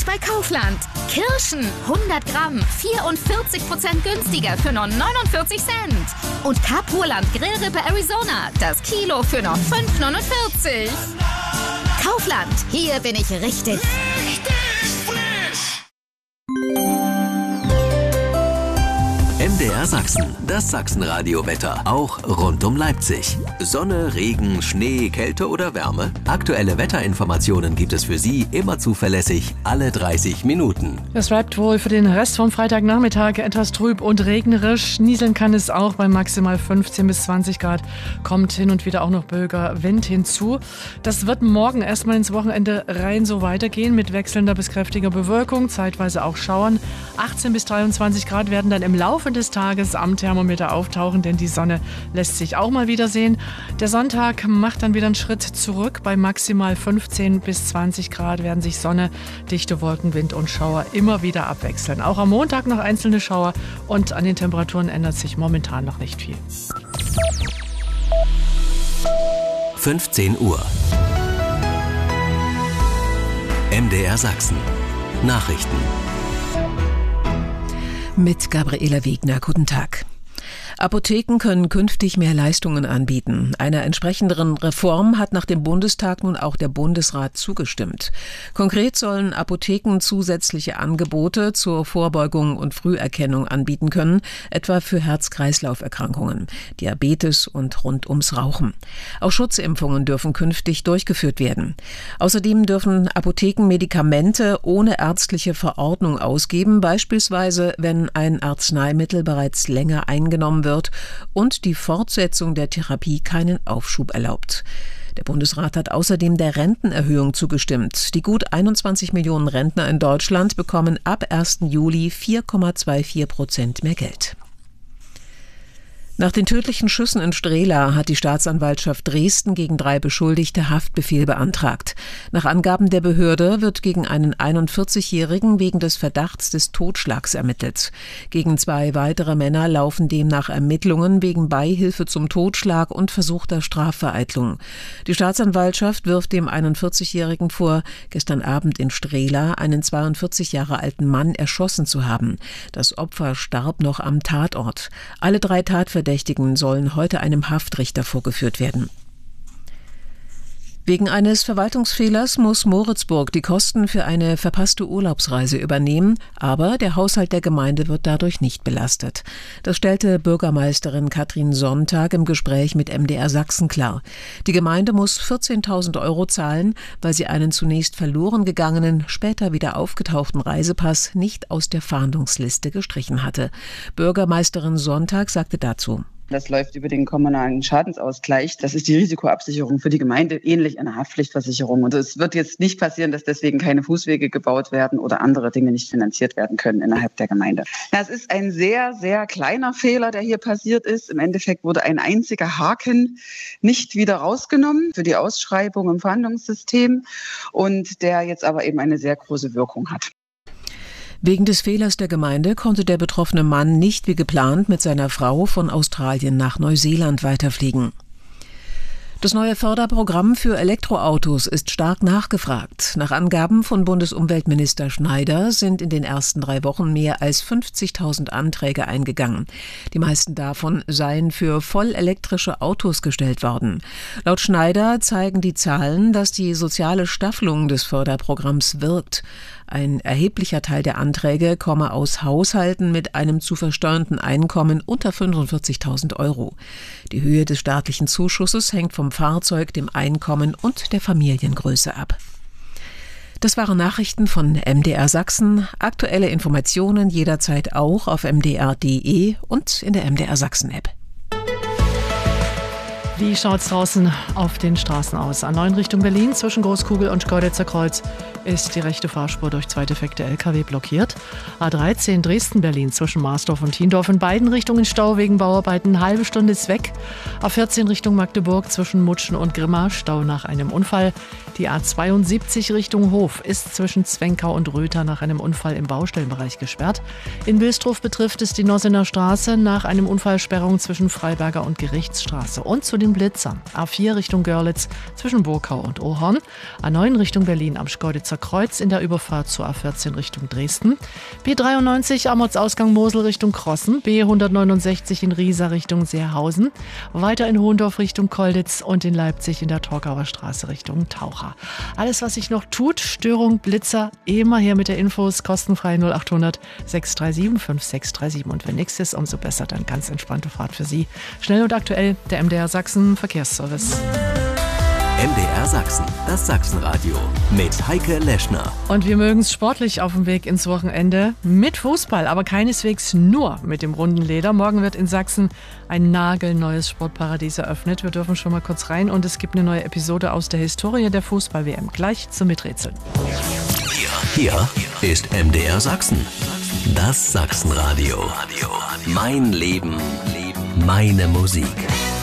bei Kaufland. Kirschen 100 Gramm, 44% günstiger für nur 49 Cent. Und Kapuland Grillrippe Arizona, das Kilo für nur 5,49. Kaufland, hier bin ich richtig. MDR Sachsen, das Sachsenradio-Wetter, auch rund um Leipzig. Sonne, Regen, Schnee, Kälte oder Wärme? Aktuelle Wetterinformationen gibt es für Sie immer zuverlässig, alle 30 Minuten. Es bleibt wohl für den Rest vom Freitagnachmittag etwas trüb und regnerisch. Nieseln kann es auch bei maximal 15 bis 20 Grad. Kommt hin und wieder auch noch böiger Wind hinzu. Das wird morgen erstmal ins Wochenende rein so weitergehen mit wechselnder bis kräftiger Bewölkung, zeitweise auch Schauern. 18 bis 23 Grad werden dann im Laufe des Tages am Thermometer auftauchen, denn die Sonne lässt sich auch mal wieder sehen. Der Sonntag macht dann wieder einen Schritt zurück. Bei maximal 15 bis 20 Grad werden sich Sonne, dichte Wolken, Wind und Schauer immer wieder abwechseln. Auch am Montag noch einzelne Schauer und an den Temperaturen ändert sich momentan noch nicht viel. 15 Uhr. MDR Sachsen. Nachrichten. Mit Gabriela Wegner, guten Tag. Apotheken können künftig mehr Leistungen anbieten. Einer entsprechenden Reform hat nach dem Bundestag nun auch der Bundesrat zugestimmt. Konkret sollen Apotheken zusätzliche Angebote zur Vorbeugung und Früherkennung anbieten können, etwa für Herz-Kreislauf-Erkrankungen, Diabetes und rund ums Rauchen. Auch Schutzimpfungen dürfen künftig durchgeführt werden. Außerdem dürfen Apotheken Medikamente ohne ärztliche Verordnung ausgeben, beispielsweise wenn ein Arzneimittel bereits länger eingenommen wird und die Fortsetzung der Therapie keinen Aufschub erlaubt. Der Bundesrat hat außerdem der Rentenerhöhung zugestimmt. Die gut 21 Millionen Rentner in Deutschland bekommen ab 1. Juli 4,24% mehr Geld. Nach den tödlichen Schüssen in Strehla hat die Staatsanwaltschaft Dresden gegen 3 Beschuldigte Haftbefehl beantragt. Nach Angaben der Behörde wird gegen einen 41-Jährigen wegen des Verdachts des Totschlags ermittelt. Gegen 2 weitere Männer laufen demnach Ermittlungen wegen Beihilfe zum Totschlag und versuchter Strafvereitlung. Die Staatsanwaltschaft wirft dem 41-Jährigen vor, gestern Abend in Strehla einen 42 Jahre alten Mann erschossen zu haben. Das Opfer starb noch am Tatort. Alle 3 Tatverdächtigen sollen heute einem Haftrichter vorgeführt werden. Wegen eines Verwaltungsfehlers muss Moritzburg die Kosten für eine verpasste Urlaubsreise übernehmen, aber der Haushalt der Gemeinde wird dadurch nicht belastet. Das stellte Bürgermeisterin Katrin Sonntag im Gespräch mit MDR Sachsen klar. Die Gemeinde muss 14.000 € zahlen, weil sie einen zunächst verloren gegangenen, später wieder aufgetauchten Reisepass nicht aus der Fahndungsliste gestrichen hatte. Bürgermeisterin Sonntag sagte dazu: Das läuft über den kommunalen Schadensausgleich. Das ist die Risikoabsicherung für die Gemeinde, ähnlich einer Haftpflichtversicherung. Und es wird jetzt nicht passieren, dass deswegen keine Fußwege gebaut werden oder andere Dinge nicht finanziert werden können innerhalb der Gemeinde. Das ist ein sehr, sehr kleiner Fehler, der hier passiert ist. Im Endeffekt wurde ein einziger Haken nicht wieder rausgenommen für die Ausschreibung im Verhandlungssystem und der jetzt aber eben eine sehr große Wirkung hat. Wegen des Fehlers der Gemeinde konnte der betroffene Mann nicht wie geplant mit seiner Frau von Australien nach Neuseeland weiterfliegen. Das neue Förderprogramm für Elektroautos ist stark nachgefragt. Nach Angaben von Bundesumweltminister Schneider sind in den ersten 3 Wochen mehr als 50.000 Anträge eingegangen. Die meisten davon seien für vollelektrische Autos gestellt worden. Laut Schneider zeigen die Zahlen, dass die soziale Staffelung des Förderprogramms wirkt. Ein erheblicher Teil der Anträge komme aus Haushalten mit einem zu versteuernden Einkommen unter 45.000 €. Die Höhe des staatlichen Zuschusses hängt vom Fahrzeug, dem Einkommen und der Familiengröße ab. Das waren Nachrichten von MDR Sachsen. Aktuelle Informationen jederzeit auch auf mdr.de und in der MDR Sachsen App. Wie schaut es draußen auf den Straßen aus? A9 Richtung Berlin zwischen Großkugel und Schkeuditzer Kreuz ist die rechte Fahrspur durch 2 defekte Lkw blockiert. A13 Dresden-Berlin zwischen Marsdorf und Thiendorf in beiden Richtungen Stau wegen Bauarbeiten. Eine halbe Stunde ist weg. A14 Richtung Magdeburg zwischen Mutschen und Grimma Stau nach einem Unfall. Die A72 Richtung Hof ist zwischen Zwenkau und Röther nach einem Unfall im Baustellenbereich gesperrt. In Wilsdruf betrifft es die Nossener Straße nach einem Unfall Sperrung zwischen Freiberger und Gerichtsstraße. Und zu den Blitzern. A4 Richtung Görlitz zwischen Burkau und Ohorn. A9 Richtung Berlin am Schkeuditzer Kreuz in der Überfahrt zur A14 Richtung Dresden. B93 Amotsausgang Mosel Richtung Krossen. B169 in Riesa Richtung Seerhausen. Weiter in Hohendorf Richtung Kolditz und in Leipzig in der Torgauer Straße Richtung Taucher. Alles, was sich noch tut, Störung, Blitzer, immer her mit der Infos, kostenfrei 0800 637 5637. Und wenn nichts ist, umso besser, dann ganz entspannte Fahrt für Sie. Schnell und aktuell, der MDR Sachsen Verkehrsservice. MDR Sachsen, das Sachsenradio mit Heike Leschner. Und wir mögen es sportlich auf dem Weg ins Wochenende mit Fußball, aber keineswegs nur mit dem runden Leder. Morgen wird in Sachsen ein nagelneues Sportparadies eröffnet. Wir dürfen schon mal kurz rein und es gibt eine neue Episode aus der Historie der Fußball-WM. Gleich zum Miträtseln. Hier ist MDR Sachsen, das Sachsenradio. Mein Leben, meine Musik.